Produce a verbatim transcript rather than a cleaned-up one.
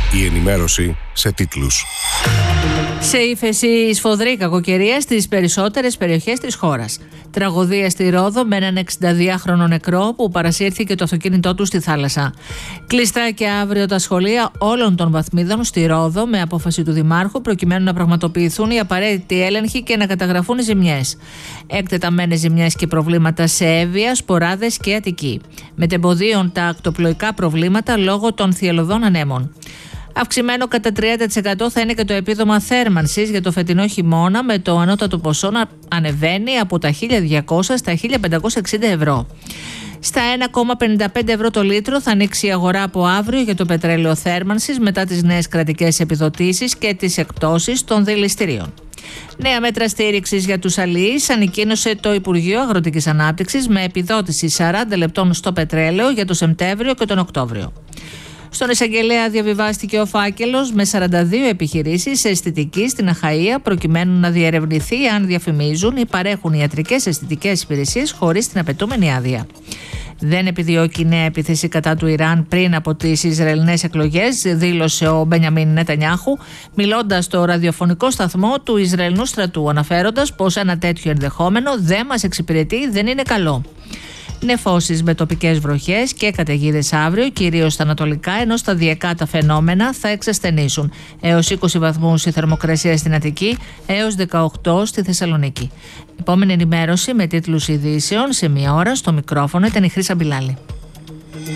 Η ενημέρωση σε τίτλους. Σε ύφεση σφοδρή κακοκαιρία στις περισσότερες περιοχές της χώρας. Τραγωδία στη Ρόδο με έναν εξηνταδυάχρονο νεκρό που παρασύρθηκε το αυτοκίνητό του στη θάλασσα. Κλειστά και αύριο τα σχολεία όλων των βαθμίδων στη Ρόδο με απόφαση του Δημάρχου προκειμένου να πραγματοποιηθούν οι απαραίτητοι έλεγχοι και να καταγραφούν οι ζημιές. Εκτεταμένες ζημιές και προβλήματα σε Εύβοια, Σποράδες και Αττική. Μετεμποδίων τα ακτοπλοϊκά προβλήματα λόγω των θυελλωδών ανέμων. Αυξημένο κατά τριάντα τοις εκατό θα είναι και το επίδομα θέρμανσης για το φετινό χειμώνα, με το ανώτατο ποσό να ανεβαίνει από τα χίλια διακόσια στα χίλια πεντακόσια εξήντα ευρώ. Στα ένα κόμμα πενήντα πέντε ευρώ το λίτρο θα ανοίξει η αγορά από αύριο για το πετρέλαιο θέρμανσης μετά τις νέες κρατικές επιδοτήσεις και τις εκπτώσεις των δηληστηρίων. Νέα μέτρα στήριξης για τους αλληλείς ανακοίνωσε το Υπουργείο Αγροτικής Ανάπτυξης με επιδότηση σαράντα λεπτών στο πετρέλαιο για τον Σεπτέμβριο και τον Οκτώβριο. Στον εισαγγελέα διαβιβάστηκε ο φάκελος με σαράντα δύο επιχειρήσεις αισθητικής στην Αχαΐα προκειμένου να διερευνηθεί αν διαφημίζουν ή παρέχουν ιατρικές αισθητικές υπηρεσίες χωρίς την απαιτούμενη άδεια. Δεν επιδιώκει νέα επίθεση κατά του Ιράν πριν από τις Ισραηλινές εκλογές, δήλωσε ο Μπενιαμίν Νετανιάχου, μιλώντας στο ραδιοφωνικό σταθμό του Ισραηλινού στρατού, αναφέροντας πως ένα τέτοιο ενδεχόμενο δεν μας εξυπηρετεί, δεν είναι καλό. Νεφώσεις με τοπικές βροχές και καταιγίδες αύριο, κυρίως στα ανατολικά, ενώ σταδιακά τα φαινόμενα θα εξασθενήσουν. Έως είκοσι βαθμούς η θερμοκρασία στην Αττική, έως δεκαοκτώ στη Θεσσαλονίκη. Επόμενη ενημέρωση με τίτλους ειδήσεων σε μία ώρα. Στο μικρόφωνο ήταν η Χρύσα Μπιλάλη.